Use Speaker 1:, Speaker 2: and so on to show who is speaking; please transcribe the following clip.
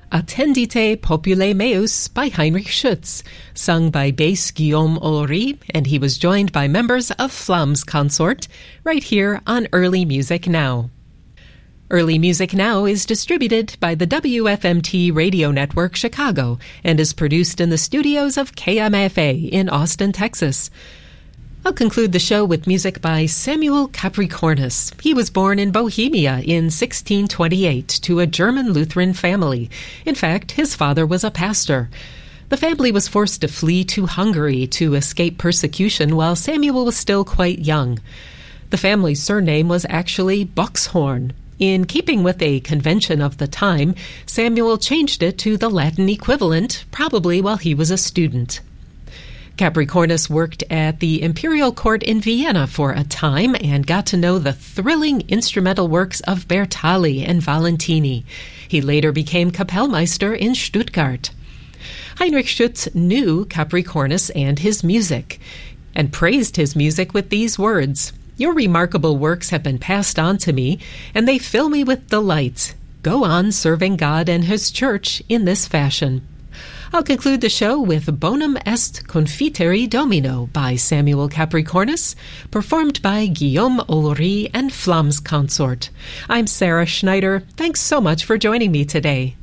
Speaker 1: Attendite Populae Meus by Heinrich Schütz, sung by bass Guillaume Olry, and he was joined by members of Flamm's Consort, right here on Early Music Now. Early Music Now is distributed by the WFMT Radio Network Chicago and is produced in the studios of KMFA in Austin, Texas. I'll conclude the show with music by Samuel Capricornus. He was born in Bohemia in 1628 to a German Lutheran family. In fact, his father was a pastor. The family was forced to flee to Hungary to escape persecution while Samuel was still quite young. The family's surname was actually Boxhorn. In keeping with a convention of the time, Samuel changed it to the Latin equivalent, probably while he was a student. Capricornus worked at the Imperial Court in Vienna for a time and got to know the thrilling instrumental works of Bertali and Valentini. He later became Kapellmeister in Stuttgart. Heinrich Schütz knew Capricornus and his music, and praised his music with these words: "Your remarkable works have been passed on to me, and they fill me with delight. Go on serving God and His Church in this fashion." I'll conclude the show with Bonum Est Confiteri Domino by Samuel Capricornus, performed by Guillaume Olry and Flamm's Consort. I'm Sarah Schneider. Thanks so much for joining me today.